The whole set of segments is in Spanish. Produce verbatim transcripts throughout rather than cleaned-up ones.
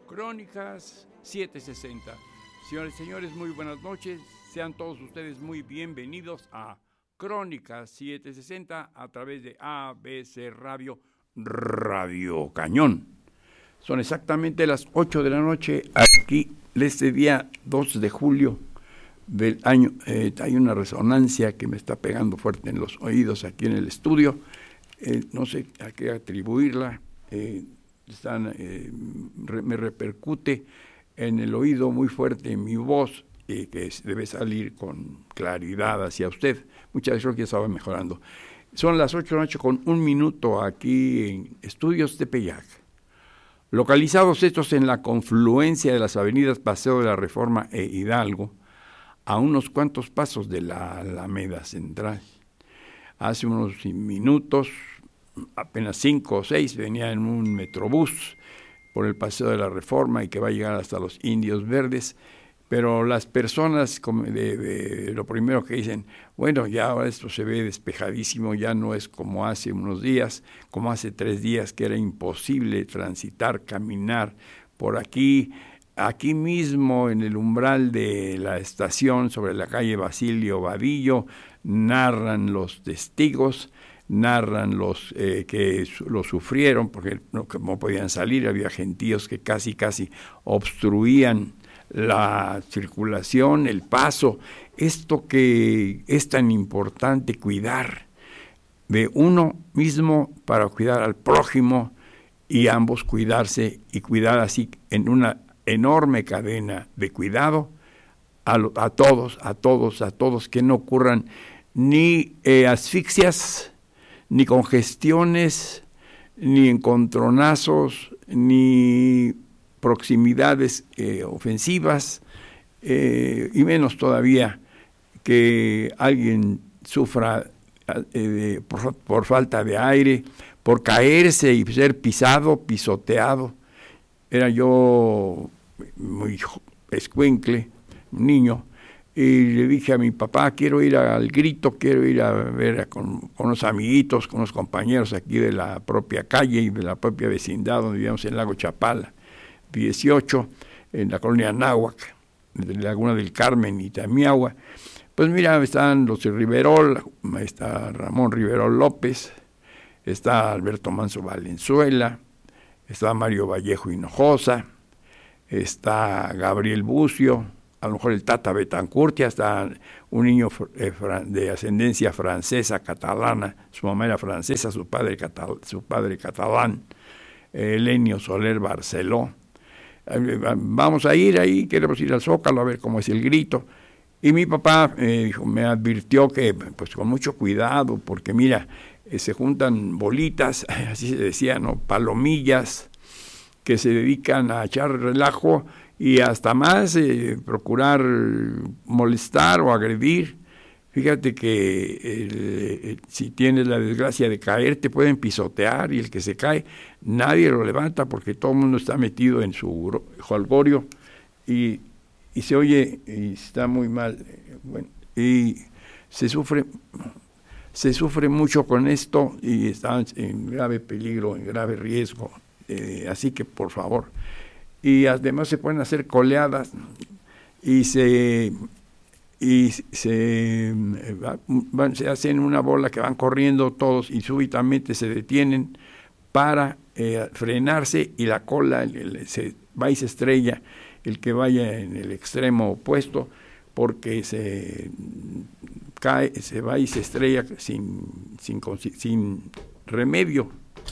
Crónicas setecientos sesenta. Señores y señores, muy buenas noches. Sean todos ustedes muy bienvenidos a Crónicas setecientos sesenta a través de A B C Radio, Radio Cañón. Son exactamente las ocho de la noche aquí, este día dos de julio del año. Eh, hay una resonancia que me está pegando fuerte en los oídos aquí en el estudio. Eh, no sé a qué atribuirla. Eh, están, eh, re, me repercute en el oído muy fuerte mi voz, eh, que es, debe salir con claridad hacia usted. Muchas veces creo que ya estaba mejorando. Son las ocho de la noche con un minuto aquí en Estudios Tepeyac. Localizados estos en la confluencia de las avenidas Paseo de la Reforma e Hidalgo, a unos cuantos pasos de la Alameda Central. Hace unos minutos, apenas cinco o seis, venía en un metrobús por el Paseo de la Reforma y que va a llegar hasta los Indios Verdes, pero las personas de, de, lo primero que dicen, bueno, ya ahora esto se ve despejadísimo, ya no es como hace unos días, como hace tres días que era imposible transitar, caminar por aquí. Aquí mismo, en el umbral de la estación, sobre la calle Basilio Vadillo, narran los testigos, narran los eh, que lo sufrieron, porque no, no podían salir, había gentíos que casi, casi obstruían la circulación, el paso. Esto que es tan importante, cuidar de uno mismo para cuidar al prójimo, y ambos cuidarse y cuidar así en una enorme cadena de cuidado a, lo, a todos, a todos, a todos, que no ocurran ni eh, asfixias, ni congestiones, ni encontronazos, ni proximidades eh, ofensivas, eh, y menos todavía que alguien sufra eh, por, por falta de aire, por caerse y ser pisado, pisoteado. Era yo muy escuincle, un niño, y le dije a mi papá, quiero ir al grito, quiero ir a ver a, con, con unos amiguitos, con unos compañeros aquí de la propia calle y de la propia vecindad donde vivíamos en Lago Chapala, dieciocho, en la colonia Náhuac, de Laguna del Carmen y Tamiahua. Pues mira, están los Riverol, está Ramón Riverol López, está Alberto Manso Valenzuela, está Mario Vallejo Hinojosa, está Gabriel Bucio, a lo mejor el Tata Betancourt, ya está un niño de ascendencia francesa, catalana, su mamá era francesa, su padre, catal, su padre catalán, Elenio Soler Barceló. Vamos a ir ahí, queremos ir al Zócalo a ver cómo es el grito. Y mi papá eh, me advirtió que, pues con mucho cuidado, porque mira, eh, se juntan bolitas, así se decía, ¿no? Palomillas, que se dedican a echar relajo y hasta más eh, procurar molestar o agredir. Fíjate que el, el, si tienes la desgracia de caer, te pueden pisotear, y el que se cae, nadie lo levanta porque todo el mundo está metido en su jolgorio y, y se oye y está muy mal. Bueno, y se sufre, se sufre mucho con esto y están en grave peligro, en grave riesgo. Eh, así que, por favor. Y además se pueden hacer coleadas y se... y se, van, se hacen una bola que van corriendo todos y súbitamente se detienen para eh, frenarse, y la cola el, el, se va y se estrella el que vaya en el extremo opuesto, porque se cae, se va y se estrella sin, sin, sin remedio.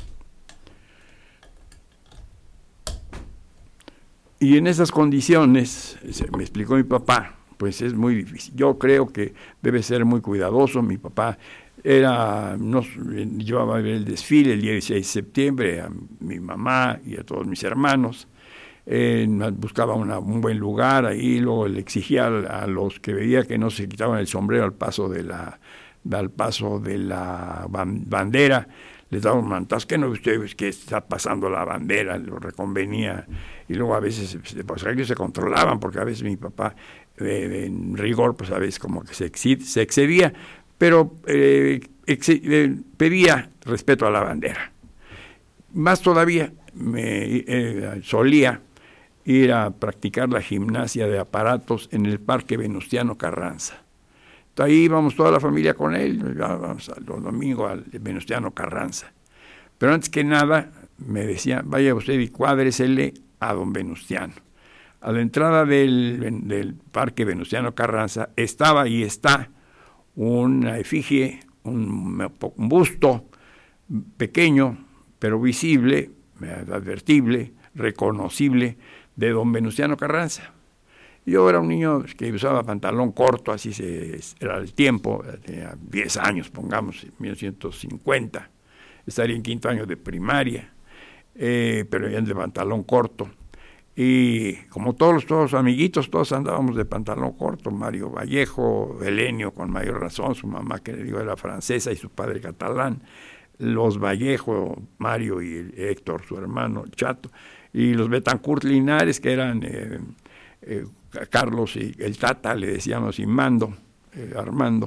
Y en esas condiciones, se, me explicó mi papá, pues es muy difícil. Yo creo que debe ser muy cuidadoso. Mi papá era, nos llevaba a ver el desfile el dieciséis de septiembre, a mi mamá y a todos mis hermanos. Eh, buscaba una, un buen lugar ahí, luego le exigía a, a los que veía que no se quitaban el sombrero al paso de la, al paso de la bandera, les daba un mantazo, que no ustedes que está pasando la bandera, lo reconvenía. Y luego a veces pues, ellos se controlaban, porque a veces mi papá eh, en rigor pues a veces como que se, exid, se excedía, pero eh, ex, eh, pedía respeto a la bandera. Más todavía me eh, solía ir a practicar la gimnasia de aparatos en el Parque Venustiano Carranza. Entonces, ahí íbamos toda la familia con él, íbamos los domingos al Venustiano Carranza. Pero antes que nada me decía, vaya usted y cuádresele a don Venustiano. A la entrada del, del Parque Venustiano Carranza estaba y está una efigie, un, un busto pequeño, pero visible, advertible, reconocible, de don Venustiano Carranza. Yo era un niño que usaba pantalón corto, así se, era el tiempo, tenía diez años, pongamos, en mil novecientos cincuenta, estaría en quinto año de primaria, eh, pero ya de pantalón corto. Y como todos los todos amiguitos, todos andábamos de pantalón corto, Mario Vallejo, Helenio con mayor razón, su mamá que le digo era francesa y su padre catalán, los Vallejo, Mario y Héctor, su hermano, Chato, y los Betancourt Linares, que eran eh, eh, Carlos y el Tata, le decíamos, y Mando, eh, Armando,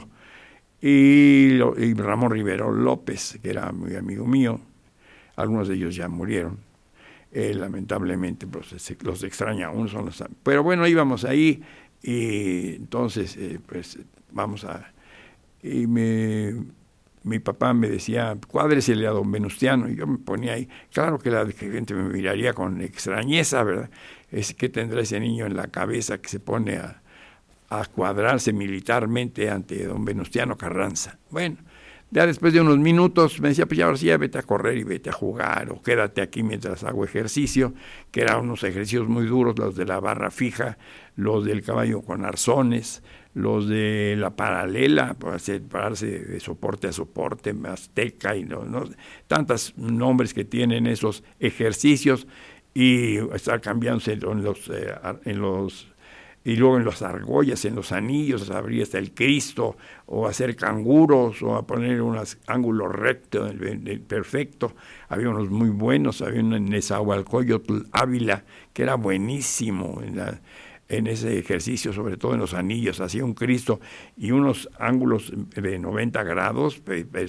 y, lo, y Ramón Rivero López, que era muy amigo mío, algunos de ellos ya murieron. Eh, lamentablemente pues, los extraña aún son los, pero bueno, íbamos ahí y entonces eh, pues vamos a y me, mi papá me decía cuádresele a don Venustiano y yo me ponía ahí, claro que la gente me miraría con extrañeza, ¿verdad? Es que tendrá ese niño en la cabeza que se pone a, a cuadrarse militarmente ante don Venustiano Carranza. Bueno, ya después de unos minutos me decía, pues ya ahora sí, ya vete a correr y vete a jugar, o quédate aquí mientras hago ejercicio, que eran unos ejercicios muy duros, los de la barra fija, los del caballo con arzones, los de la paralela, para hacer, pararse de soporte a soporte, azteca, y no, no, tantos nombres que tienen esos ejercicios, y estar cambiándose en los... Eh, en los y luego en las argollas, en los anillos, abrir hasta el Cristo, o hacer canguros, o a poner unos ángulos rectos, perfecto. Había unos muy buenos, había uno en Nezahualcóyotl, Ávila, que era buenísimo en, la, en ese ejercicio, sobre todo en los anillos, hacía un Cristo y unos ángulos de noventa grados,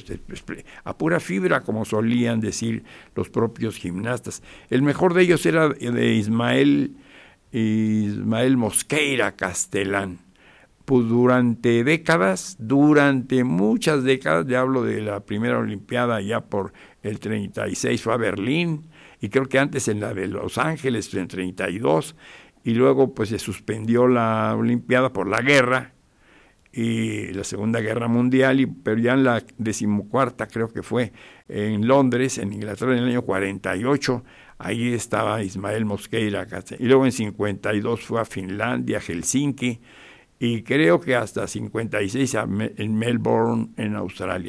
a pura fibra, como solían decir los propios gimnastas. El mejor de ellos era de Ismael Ismael Mosqueira Castelán. Pues durante décadas, durante muchas décadas, ya hablo de la primera Olimpiada ya por el treinta y seis fue a Berlín, y creo que antes en la de Los Ángeles en treinta y dos, y luego pues se suspendió la Olimpiada por la guerra, y la Segunda Guerra Mundial, y, pero ya en la decimocuarta creo que fue en Londres, en Inglaterra, en el año cuarenta y ocho, ahí estaba Ismael Mosqueira, y luego en cincuenta y dos fue a Finlandia, Helsinki, y creo que hasta cincuenta y seis a, en Melbourne, en Australia.